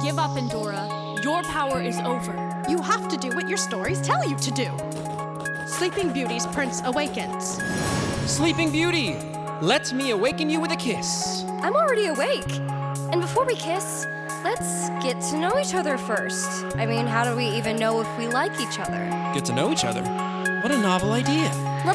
Give up, Endora. Your power is over. You have to do what your stories tell you to do. Sleeping Beauty's prince awakens. Sleeping Beauty, let me awaken you with a kiss. I'm already awake. And before we kiss, let's get to know each other first. I mean, how do we even know if we like each other? Get to know each other? What a novel idea. Let's